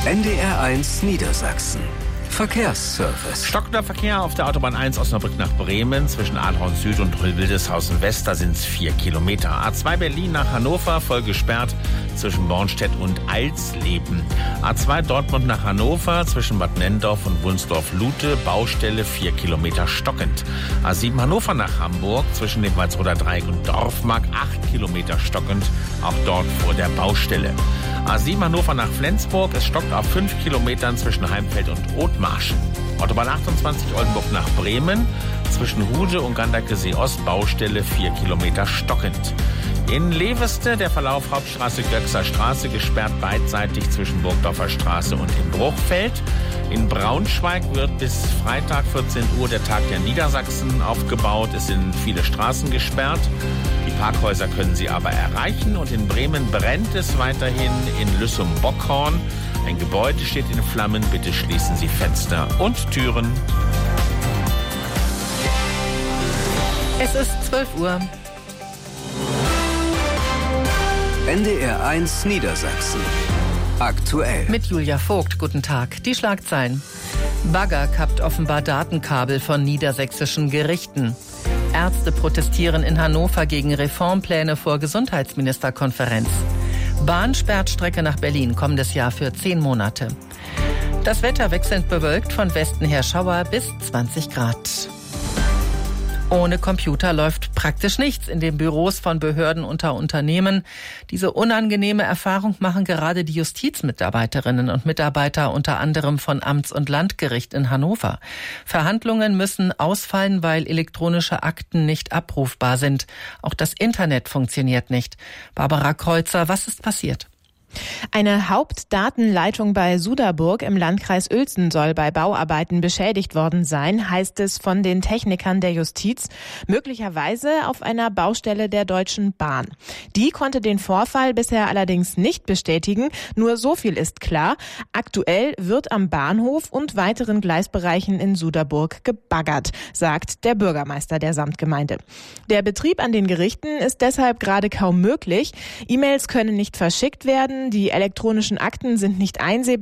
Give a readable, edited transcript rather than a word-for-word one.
NDR1 Niedersachsen. Verkehrsservice. Stockender Verkehr auf der Autobahn 1 Osnabrück nach Bremen zwischen Adorn Süd und Wildeshausen West, da sind es 4 Kilometer. A2 Berlin nach Hannover voll gesperrt zwischen Bornstedt und Alsleben. A2 Dortmund nach Hannover zwischen Bad Nenndorf und Wunsdorf-Lute, Baustelle 4 Kilometer stockend. A7 Hannover nach Hamburg zwischen dem Walsroder Dreieck und Dorfmark 8 Kilometer stockend, auch dort vor der Baustelle. A7 Hannover nach Flensburg, es stockt auf 5 Kilometern zwischen Heimfeld und Othmarschen. Autobahn 28 Oldenburg nach Bremen, zwischen Hude und Gandakesee Ost, Baustelle 4 Kilometer stockend. In Leveste der Verlauf Hauptstraße Göxer Straße gesperrt beidseitig zwischen Burgdorfer Straße und dem Bruchfeld. In Braunschweig wird bis Freitag 14 Uhr der Tag der Niedersachsen aufgebaut. Es sind viele Straßen gesperrt. Die Parkhäuser können Sie aber erreichen. Und in Bremen brennt es weiterhin in Lüssum-Bockhorn. Ein Gebäude steht in Flammen. Bitte schließen Sie Fenster und Türen. Es ist 12 Uhr. NDR1 Niedersachsen. Aktuell. Mit Julia Vogt, guten Tag. Die Schlagzeilen. Bagger kappt offenbar Datenkabel von niedersächsischen Gerichten. Ärzte protestieren in Hannover gegen Reformpläne vor Gesundheitsministerkonferenz. Bahn sperrt Strecke nach Berlin kommendes Jahr für 10 Monate. Das Wetter wechselnd bewölkt, von Westen her Schauer bis 20 Grad. Ohne Computer läuft praktisch nichts in den Büros von Behörden unter Unternehmen. Diese unangenehme Erfahrung machen gerade die Justizmitarbeiterinnen und Mitarbeiter unter anderem von Amts- und Landgericht in Hannover. Verhandlungen müssen ausfallen, weil elektronische Akten nicht abrufbar sind. Auch das Internet funktioniert nicht. Barbara Kreuzer, was ist passiert? Eine Hauptdatenleitung bei Suderburg im Landkreis Uelzen soll bei Bauarbeiten beschädigt worden sein, heißt es von den Technikern der Justiz, möglicherweise auf einer Baustelle der Deutschen Bahn. Die konnte den Vorfall bisher allerdings nicht bestätigen, nur so viel ist klar, aktuell wird am Bahnhof und weiteren Gleisbereichen in Suderburg gebaggert, sagt der Bürgermeister der Samtgemeinde. Der Betrieb an den Gerichten ist deshalb gerade kaum möglich, E-Mails können nicht verschickt werden, die elektronischen Akten sind nicht einsehbar.